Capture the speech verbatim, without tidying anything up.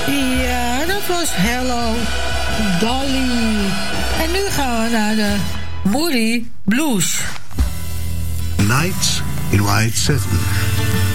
Ja, dat was Hello Dolly. En nu gaan we naar de Moody Blues. Nights in White Satin.